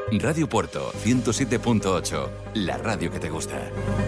Radio Puerto 107.8, la radio que te gusta.